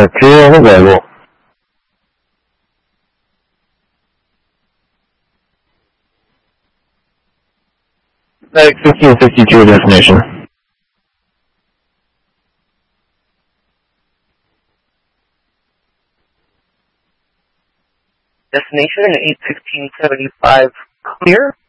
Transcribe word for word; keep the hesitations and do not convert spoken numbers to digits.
Uh, clear and available. Flight fifteen fifty-two destination. Destination eight fifteen seventy-five clear.